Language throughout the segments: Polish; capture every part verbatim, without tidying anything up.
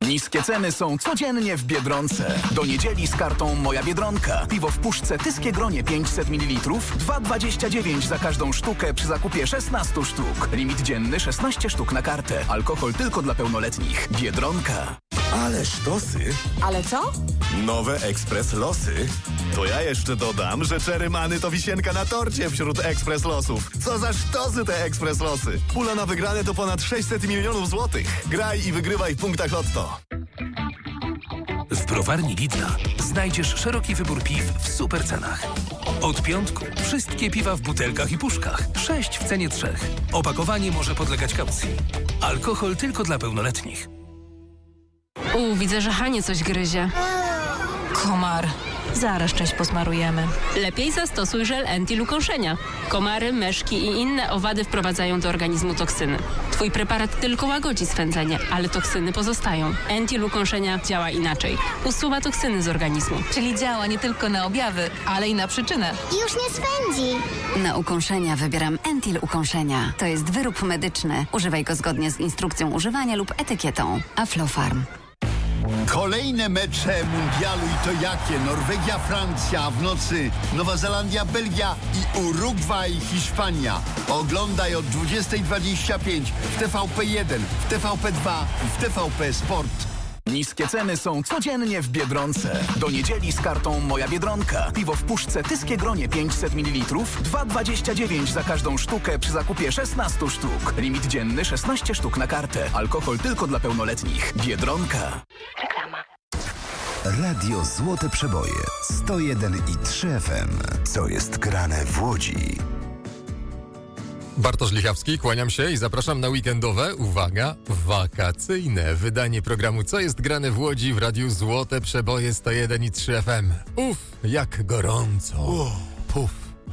Niskie ceny są codziennie w Biedronce. Do niedzieli z kartą Moja Biedronka. Piwo w puszce Tyskie Gronie pięćset mililitrów, dwa dwadzieścia dziewięć za każdą sztukę przy zakupie szesnaście sztuk. Limit dzienny szesnaście sztuk na kartę. Alkohol tylko dla pełnoletnich. Biedronka. Ale sztosy. Ale co? Nowe Ekspres Losy. To ja jeszcze dodam, że Czerymany to wisienka na torcie wśród Ekspres Losów. Co za sztosy te Ekspres Losy. Pula na wygrane to ponad sześćset milionów złotych. Graj i wygrywaj w punktach Lotto. W browarni Lidla znajdziesz szeroki wybór piw w super cenach. Od piątku wszystkie piwa w butelkach i puszkach. Sześć w cenie trzech. Opakowanie może podlegać kaucji. Alkohol tylko dla pełnoletnich. U, widzę, że Hanie coś gryzie. Komar. Zaraz część posmarujemy. Lepiej zastosuj żel Entil ukąszenia. Komary, myszki i inne owady wprowadzają do organizmu toksyny. Twój preparat tylko łagodzi swędzenie, ale toksyny pozostają. Entil ukąszenia działa inaczej. Usuwa toksyny z organizmu. Czyli działa nie tylko na objawy, ale i na przyczynę. Już nie swędzi. Na ukąszenia wybieram Entil ukąszenia. To jest wyrób medyczny. Używaj go zgodnie z instrukcją używania lub etykietą. Aflofarm. Kolejne mecze mundialu i to jakie? Norwegia, Francja, a w nocy Nowa Zelandia, Belgia i Urugwaj, Hiszpania. Oglądaj od dwudziestej dwadzieścia pięć w T V P jeden, w T V P dwa i w T V P Sport. Niskie ceny są codziennie w Biedronce. Do niedzieli z kartą Moja Biedronka. Piwo w puszce Tyskie Gronie pięćset mililitrów, dwa dwadzieścia dziewięć za każdą sztukę przy zakupie szesnaście sztuk. Limit dzienny szesnaście sztuk na kartę. Alkohol tylko dla pełnoletnich. Biedronka. Reklama. Radio Złote Przeboje sto jeden i trzy F M. Co jest grane w Łodzi? Bartosz Lichawski, kłaniam się i zapraszam na weekendowe, uwaga, wakacyjne wydanie programu Co jest grane w Łodzi w Radiu Złote Przeboje sto jeden i trzy F M. Uff, jak gorąco. Puf.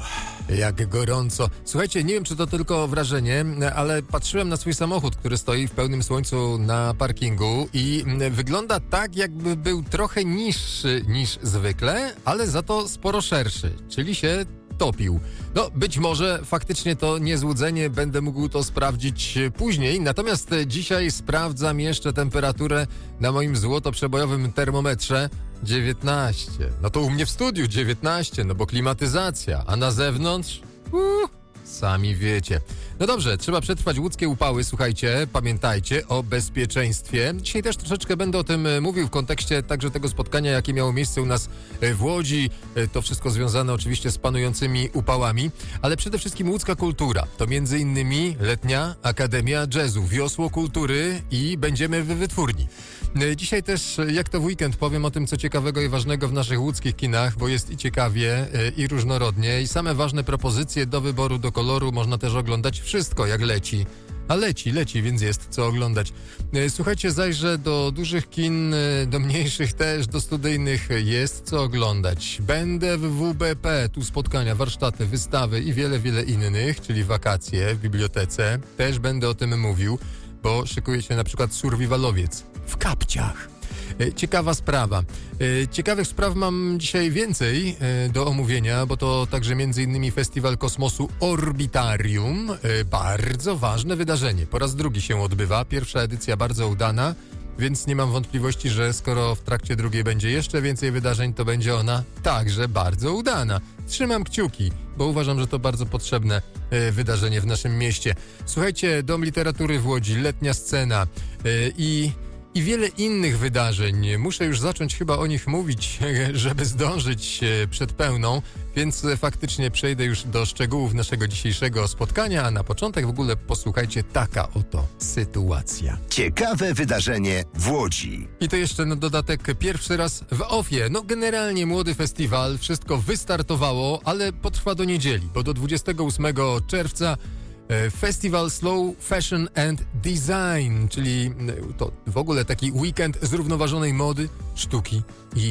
Jak gorąco. Słuchajcie, nie wiem, czy to tylko wrażenie, ale patrzyłem na swój samochód, który stoi w pełnym słońcu na parkingu i wygląda tak, jakby był trochę niższy niż zwykle, ale za to sporo szerszy, czyli się topił. No, być może faktycznie to niezłudzenie, będę mógł to sprawdzić później, natomiast dzisiaj sprawdzam jeszcze temperaturę na moim złotoprzebojowym termometrze. dziewiętnaście. No to u mnie w studiu dziewiętnaście, no bo klimatyzacja, a na zewnątrz? Uh, sami wiecie. No dobrze, trzeba przetrwać łódzkie upały, słuchajcie, pamiętajcie o bezpieczeństwie. Dzisiaj też troszeczkę będę o tym mówił w kontekście także tego spotkania, jakie miało miejsce u nas w Łodzi. To wszystko związane oczywiście z panującymi upałami, ale przede wszystkim łódzka kultura. To między innymi letnia Akademia Jazzu, wiosło kultury i będziemy w wytwórni. Dzisiaj też, jak to w weekend, powiem o tym, co ciekawego i ważnego w naszych łódzkich kinach, bo jest i ciekawie, i różnorodnie, i same ważne propozycje do wyboru, do koloru. Można też oglądać wszystko, jak leci. A leci, leci, więc jest co oglądać. Słuchajcie, zajrzę do dużych kin, do mniejszych też, do studyjnych jest co oglądać. Będę w W B P, tu spotkania, warsztaty, wystawy i wiele, wiele innych, czyli wakacje w bibliotece. Też będę o tym mówił, bo szykuje się na przykład survivalowiec w Kapciach. Ciekawa sprawa. Ciekawych spraw mam dzisiaj więcej do omówienia, bo to także między innymi Festiwal Kosmosu Orbitarium. Bardzo ważne wydarzenie. Po raz drugi się odbywa. Pierwsza edycja bardzo udana, więc nie mam wątpliwości, że skoro w trakcie drugiej będzie jeszcze więcej wydarzeń, to będzie ona także bardzo udana. Trzymam kciuki, bo uważam, że to bardzo potrzebne wydarzenie w naszym mieście. Słuchajcie, Dom Literatury w Łodzi, letnia scena i... I wiele innych wydarzeń. Muszę już zacząć chyba o nich mówić, żeby zdążyć przed pełną, więc faktycznie przejdę już do szczegółów naszego dzisiejszego spotkania, a na początek w ogóle posłuchajcie, taka oto sytuacja. Ciekawe wydarzenie w Łodzi. I to jeszcze na dodatek pierwszy raz w ofie. No generalnie młody festiwal, wszystko wystartowało, ale potrwa do niedzieli, bo do dwudziestego ósmego czerwca Festival Slow Fashion and Design, czyli to w ogóle taki weekend zrównoważonej mody, sztuki i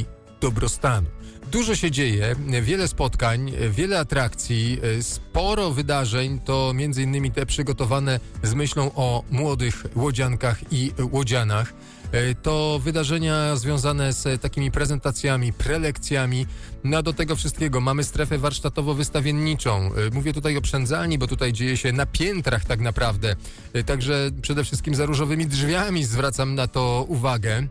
dobrostanu. Dużo się dzieje, wiele spotkań, wiele atrakcji, sporo wydarzeń, to między innymi te przygotowane z myślą o młodych łodziankach i łodzianach. To wydarzenia związane z takimi prezentacjami, prelekcjami. No a do tego wszystkiego mamy strefę warsztatowo-wystawienniczą. Mówię tutaj o Przędzalni, bo tutaj dzieje się na piętrach tak naprawdę. Także przede wszystkim za różowymi drzwiami zwracam na to uwagę.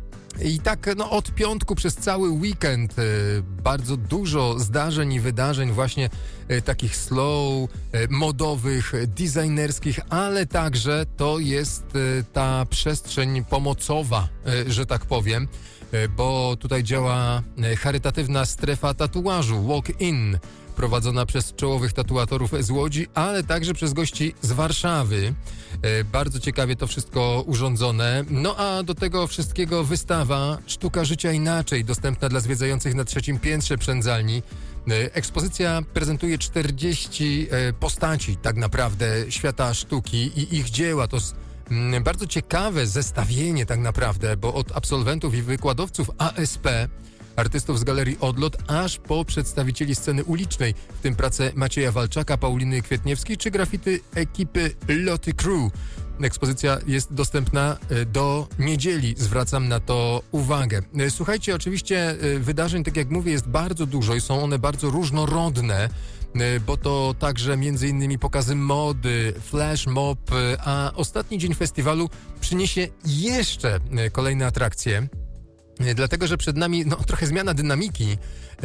I tak no, od piątku przez cały weekend y, bardzo dużo zdarzeń i wydarzeń właśnie y, takich slow, y, modowych, designerskich, ale także to jest y, ta przestrzeń pomocowa, y, że tak powiem, y, bo tutaj działa y, charytatywna strefa tatuażu Walk-in, prowadzona przez czołowych tatuatorów z Łodzi, ale także przez gości z Warszawy. E, bardzo ciekawie to wszystko urządzone. No a do tego wszystkiego wystawa Sztuka Życia Inaczej, dostępna dla zwiedzających na trzecim piętrze Przędzalni. E, ekspozycja prezentuje czterdzieści e, postaci tak naprawdę świata sztuki i ich dzieła. To m, bardzo ciekawe zestawienie tak naprawdę, bo od absolwentów i wykładowców A S P, artystów z Galerii Odlot, aż po przedstawicieli sceny ulicznej, w tym prace Macieja Walczaka, Pauliny Kwietniewskiej czy grafity ekipy Loty Crew. Ekspozycja jest dostępna do niedzieli, zwracam na to uwagę. Słuchajcie, oczywiście wydarzeń, tak jak mówię, jest bardzo dużo i są one bardzo różnorodne, bo to także między innymi pokazy mody, flash mob, a ostatni dzień festiwalu przyniesie jeszcze kolejne atrakcje. Dlatego, że przed nami no, trochę zmiana dynamiki.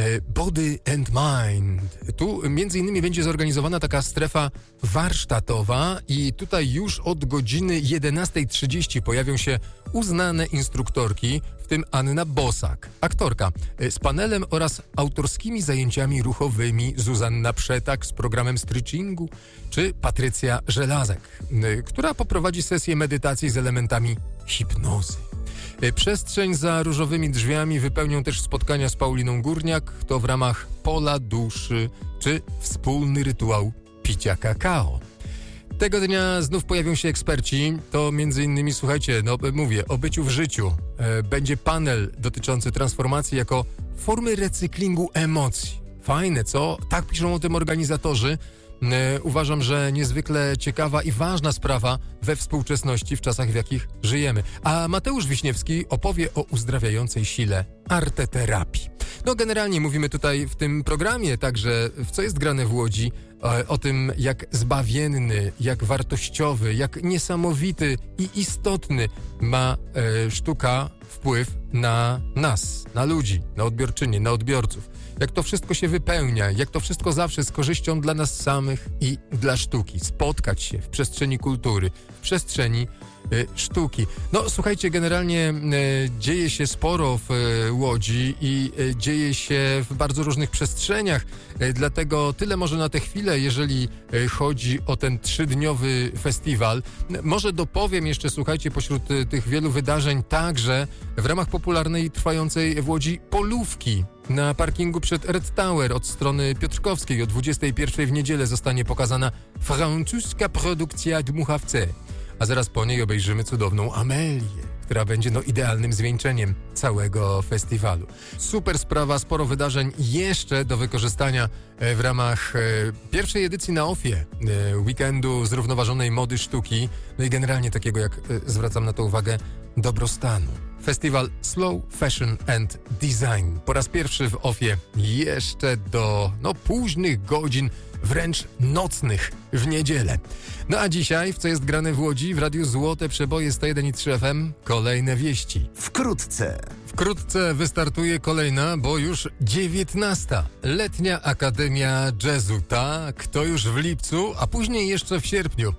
Body and Mind. Tu między innymi będzie zorganizowana taka strefa warsztatowa i tutaj już od godziny jedenastej trzydzieści pojawią się uznane instruktorki, w tym Anna Bosak, aktorka, z panelem oraz autorskimi zajęciami ruchowymi Zuzanna Przetak z programem stretchingu, czy Patrycja Żelazek, która poprowadzi sesję medytacji z elementami hipnozy. Przestrzeń za różowymi drzwiami wypełnią też spotkania z Pauliną Górniak, to w ramach Pola Duszy, czy wspólny rytuał picia kakao. Tego dnia znów pojawią się eksperci, to między innymi, słuchajcie, no mówię, o byciu w życiu. E, będzie panel dotyczący transformacji jako formy recyklingu emocji. Fajne, co? Tak piszą o tym organizatorzy. E, uważam, że niezwykle ciekawa i ważna sprawa we współczesności, w czasach, w jakich żyjemy. A Mateusz Wiśniewski opowie o uzdrawiającej sile arteterapii. No generalnie mówimy tutaj w tym programie także, w co jest grane w Łodzi, o, o tym, jak zbawienny, jak wartościowy, jak niesamowity i istotny ma e, sztuka wpływ na nas, na ludzi, na odbiorczynie, na odbiorców. Jak to wszystko się wypełnia, jak to wszystko zawsze z korzyścią dla nas samych i dla sztuki. Spotkać się w przestrzeni kultury, w przestrzeni y, sztuki. No słuchajcie, generalnie y, dzieje się sporo w y, Łodzi i y, dzieje się w bardzo różnych przestrzeniach, y, dlatego tyle może na tę chwilę, jeżeli y, chodzi o ten trzydniowy festiwal. Może dopowiem jeszcze, słuchajcie, pośród y, tych wielu wydarzeń także w ramach popularnej, trwającej w Łodzi polówki. Na parkingu przed Red Tower od strony Piotrkowskiej o dwudziestej pierwszej w niedzielę zostanie pokazana francuska produkcja Dmuchawce, a zaraz po niej obejrzymy cudowną Amelię, która będzie no idealnym zwieńczeniem całego festiwalu. Super sprawa, sporo wydarzeń jeszcze do wykorzystania w ramach e, pierwszej edycji na ofie e, weekendu zrównoważonej mody sztuki, no i generalnie takiego, jak e, zwracam na to uwagę, dobrostanu. Festiwal Slow Fashion and Design. Po raz pierwszy w ofie jeszcze do no, późnych godzin, wręcz nocnych w niedzielę. No a dzisiaj, w co jest grane w Łodzi, w Radiu Złote Przeboje sto jeden i trzy F M, kolejne wieści. Wkrótce. Wkrótce wystartuje kolejna, bo już dziewiętnasta letnia Akademia Jazzu. Tak, to już w lipcu, a później jeszcze w sierpniu.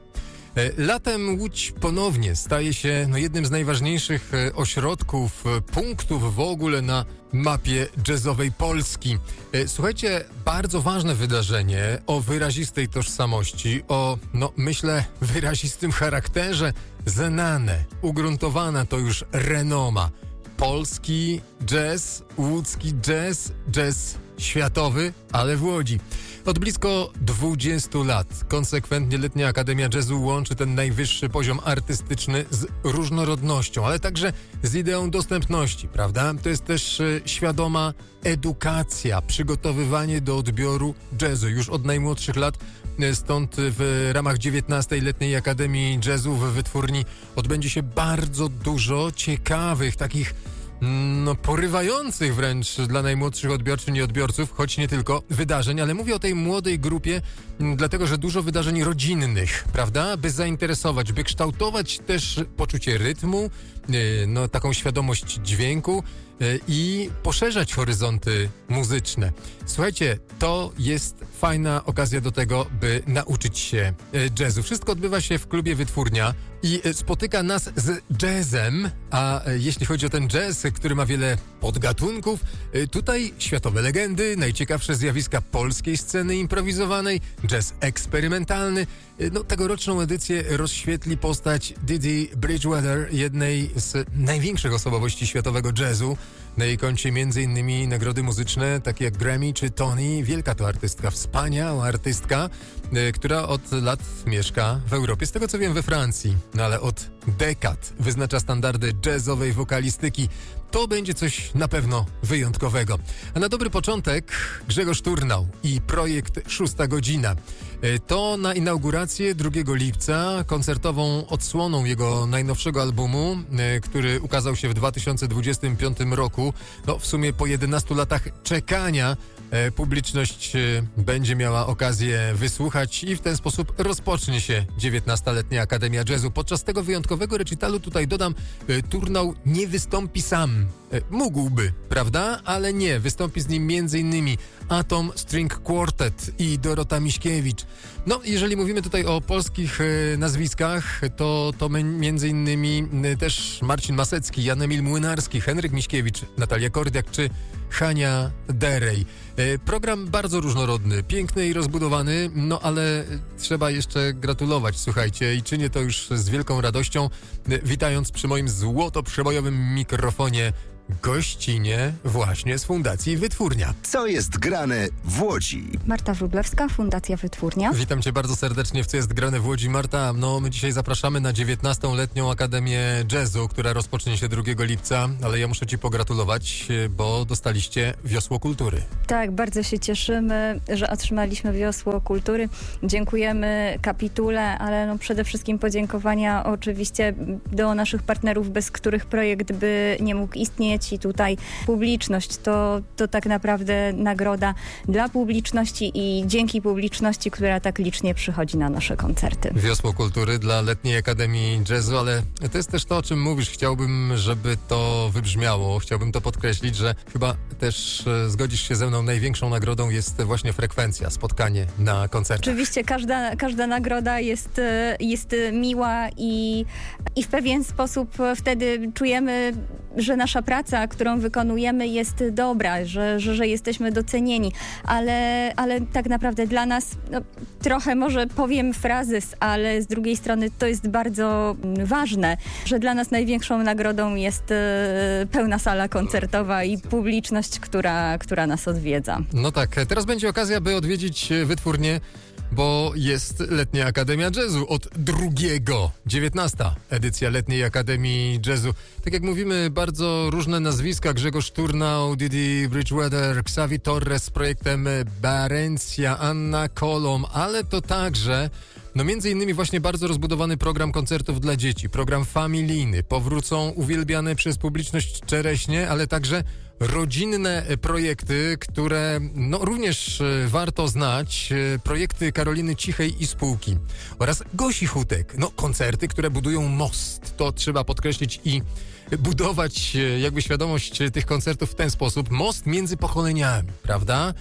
Latem Łódź ponownie staje się no, jednym z najważniejszych ośrodków, punktów w ogóle na mapie jazzowej Polski. Słuchajcie, bardzo ważne wydarzenie o wyrazistej tożsamości, o, no myślę, wyrazistym charakterze, znane, ugruntowana to już renoma. polski jazz, łódzki jazz, jazz światowy, ale w Łodzi. Od blisko dwudziestu lat konsekwentnie Letnia Akademia Jazzu łączy ten najwyższy poziom artystyczny z różnorodnością, ale także z ideą dostępności, prawda? To jest też e, świadoma edukacja, przygotowywanie do odbioru jazzu już od najmłodszych lat. Stąd w ramach dziewiętnastej Letniej Akademii Jazzu w Wytwórni odbędzie się bardzo dużo ciekawych, takich no, porywających wręcz dla najmłodszych odbiorczyń i odbiorców, choć nie tylko, wydarzeń, ale mówię o tej młodej grupie, m, dlatego że dużo wydarzeń rodzinnych, prawda? By zainteresować, by kształtować też poczucie rytmu, yy, no, taką świadomość dźwięku yy, i poszerzać horyzonty muzyczne. Słuchajcie, to jest fajna okazja do tego, by nauczyć się yy, jazzu. Wszystko odbywa się w klubie Wytwórnia i yy, spotyka nas z jazzem, a yy, jeśli chodzi o ten jazz, który ma wiele podgatunków, yy, tutaj światowe legendy, najciekawsze zjawiska polskiej sceny improwizowanej, jazz eksperymentalny. Yy, no, tegoroczną edycję rozświetli postać Didi Bridgewater, jednej z największych osobowości światowego jazzu. Na jej koncie m.in. nagrody muzyczne takie jak Grammy czy Tony. Wielka to artystka, wspaniała artystka, y, która od lat mieszka w Europie. Z tego co wiem we Francji, no ale od dekad wyznacza standardy jazzowej wokalistyki. To będzie coś na pewno wyjątkowego. A na dobry początek Grzegorz Turnał i projekt Szósta Godzina. To na inaugurację drugiego lipca, koncertową odsłoną jego najnowszego albumu, który ukazał się w dwa tysiące dwudziestym piątym roku. No w sumie po jedenastu latach czekania publiczność będzie miała okazję wysłuchać i w ten sposób rozpocznie się dziewiętnasta Letnia Akademia Jazzu. Podczas tego wyjątkowego recitalu, tutaj dodam, Turnał nie wystąpi sam. Mógłby, prawda? Ale nie. Wystąpi z nim m.in. Atom String Quartet i Dorota Miśkiewicz. No, jeżeli mówimy tutaj o polskich e, nazwiskach, to, to między innymi e, też Marcin Masecki, Jan Emil Młynarski, Henryk Miśkiewicz, Natalia Kordiak czy Hania Derej. E, program bardzo różnorodny, piękny i rozbudowany, no ale trzeba jeszcze gratulować, słuchajcie, i czynię to już z wielką radością, e, witając przy moim złotoprzebojowym mikrofonie gościnie właśnie z Fundacji Wytwórnia. Co jest grane w Łodzi? Marta Wróblewska, Fundacja Wytwórnia. Witam Cię bardzo serdecznie w Co jest grane w Łodzi. Marta, no my dzisiaj zapraszamy na dziewiętnastą Letnią Akademię Jazzu, która rozpocznie się drugiego lipca, ale ja muszę Ci pogratulować, bo dostaliście Wiosło Kultury. Tak, bardzo się cieszymy, że otrzymaliśmy Wiosło Kultury. Dziękujemy kapitule, ale no przede wszystkim podziękowania oczywiście do naszych partnerów, bez których projekt by nie mógł istnieć. I tutaj publiczność to, to tak naprawdę nagroda dla publiczności i dzięki publiczności, która tak licznie przychodzi na nasze koncerty. Wiosło Kultury dla Letniej Akademii Jazzu, ale to jest też to, o czym mówisz. Chciałbym, żeby to wybrzmiało. Chciałbym to podkreślić, że chyba też e, zgodzisz się ze mną, największą nagrodą jest właśnie frekwencja, spotkanie na koncertach. Oczywiście każda, każda nagroda jest, jest miła i, i w pewien sposób wtedy czujemy, że nasza praca, którą wykonujemy, jest dobra, że, że, że jesteśmy docenieni, ale, ale tak naprawdę dla nas, no, trochę może powiem frazes, ale z drugiej strony to jest bardzo ważne, że dla nas największą nagrodą jest e, pełna sala koncertowa i publiczność, która, która nas odwiedza. No tak, teraz będzie okazja, by odwiedzić Wytwórnię, bo jest Letnia Akademia Jazzu od drugiego, dziewiętnasta edycja Letniej Akademii Jazzu. Tak jak mówimy, bardzo różne nazwiska, Grzegorz Turnał, Didi Bridgewater, Xavi Torres z projektem Barencja, Anna Kolom, ale to także no między innymi właśnie bardzo rozbudowany program koncertów dla dzieci, program familijny. Powrócą uwielbiane przez publiczność czereśnie, ale także rodzinne projekty, które no również warto znać. Projekty Karoliny Cichej i spółki oraz Gosi Hutek. No koncerty, które budują most. To trzeba podkreślić i budować jakby świadomość tych koncertów w ten sposób. Most między pokoleniami, prawda?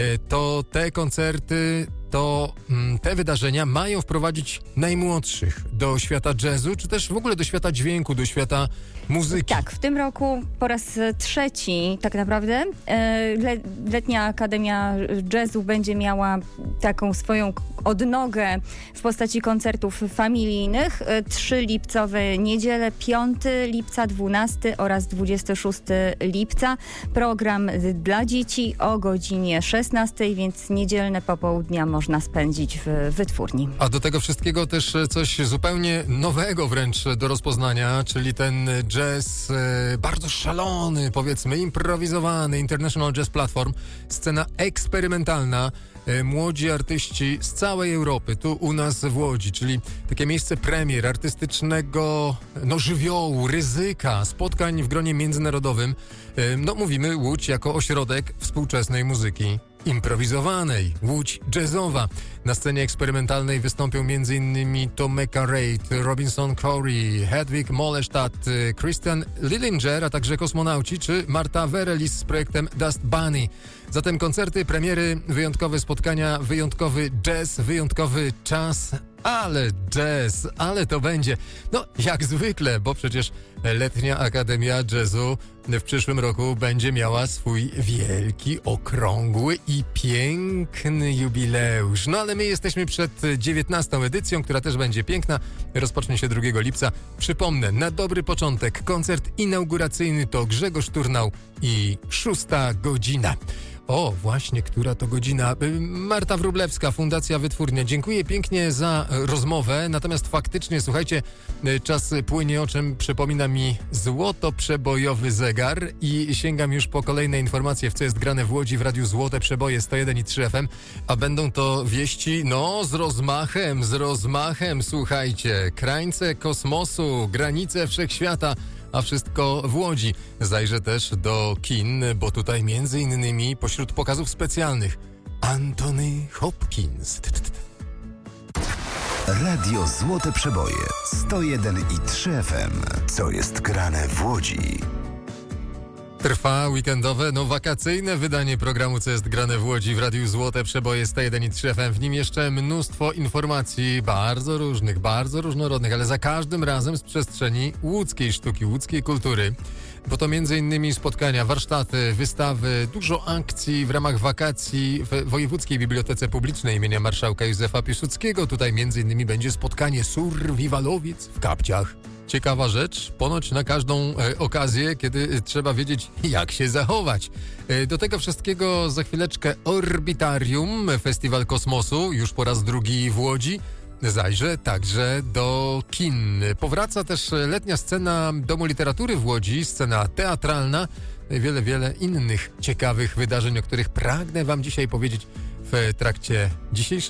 To te koncerty, to te wydarzenia mają wprowadzić najmłodszych do świata jazzu, czy też w ogóle do świata dźwięku, do świata muzyki. Tak, w tym roku po raz trzeci dni tak naprawdę. Le, letnia Akademia Jazzu będzie miała taką swoją odnogę w postaci koncertów familijnych. trzy lipcowe niedziele, piątego lipca, dwunastego oraz dwudziestego szóstego lipca. Program dla dzieci o godzinie szesnastej, więc niedzielne popołudnia można spędzić w wytwórni. A do tego wszystkiego też coś zupełnie nowego wręcz do rozpoznania, czyli ten jazz e, bardzo szalony, powiedzmy, improwizowany, International Jazz Platform, scena eksperymentalna, e, młodzi artyści z całej Europy, tu u nas w Łodzi, czyli takie miejsce premier artystycznego, no żywiołu, ryzyka, spotkań w gronie międzynarodowym. E, no mówimy Łódź jako ośrodek współczesnej muzyki improwizowanej, Łódź jazzowa. Na scenie eksperymentalnej wystąpią m.in. Tomeka Reid, Robinson Corey, Hedwig Mollestadt, Christian Lillinger, a także kosmonauci, czy Marta Werelis z projektem Dust Bunny. Zatem koncerty, premiery, wyjątkowe spotkania, wyjątkowy jazz, wyjątkowy czas, ale jazz, ale to będzie, no jak zwykle, bo przecież letnia Akademia Jazzu w przyszłym roku będzie miała swój wielki, okrągły i piękny jubileusz. No ale my jesteśmy przed dziewiętnastą edycją, która też będzie piękna. Rozpocznie się drugiego lipca. Przypomnę, na dobry początek koncert inauguracyjny to Grzegorz Turnał i szósta godzina. O, właśnie, która to godzina. Marta Wróblewska, Fundacja Wytwórnia. Dziękuję pięknie za rozmowę, natomiast faktycznie, słuchajcie, czas płynie, o czym przypomina mi złoto-przebojowy zegar i sięgam już po kolejne informacje, w co jest grane w Łodzi w Radiu Złote Przeboje sto jeden i trzy F M, a będą to wieści, no, z rozmachem, z rozmachem, słuchajcie. Krańce kosmosu, granice wszechświata, a wszystko w Łodzi. Zajrzę też do kin, bo tutaj między innymi pośród pokazów specjalnych Anthony Hopkins. Radio Złote Przeboje sto jeden i trzy F M. Co jest grane w Łodzi? Trwa weekendowe, no wakacyjne wydanie programu Co jest grane w Łodzi w Radiu Złote Przeboje sto jeden i trzy F M. W nim jeszcze mnóstwo informacji bardzo różnych, bardzo różnorodnych, ale za każdym razem z przestrzeni łódzkiej sztuki, łódzkiej kultury. Bo to między innymi spotkania, warsztaty, wystawy, dużo akcji w ramach wakacji w Wojewódzkiej Bibliotece Publicznej imienia marszałka Józefa Piłsudskiego. Tutaj między innymi będzie spotkanie survivalowiec w Kapciach. Ciekawa rzecz, ponoć na każdą e, okazję, kiedy trzeba wiedzieć, jak się zachować. E, do tego wszystkiego za chwileczkę Orbitarium, Festiwal Kosmosu, już po raz drugi w Łodzi. Zajrzę także do kin. Powraca też letnia scena Domu Literatury w Łodzi, scena teatralna, wiele, wiele innych ciekawych wydarzeń, o których pragnę wam dzisiaj powiedzieć w trakcie dzisiejszej